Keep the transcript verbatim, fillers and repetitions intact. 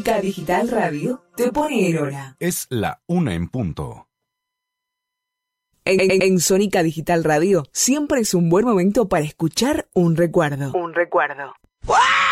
Sónica Digital Radio te pone en hora. Es la una en punto. En, en, en Sónica Digital Radio siempre es un buen momento para escuchar un recuerdo. Un recuerdo. ¡Uah!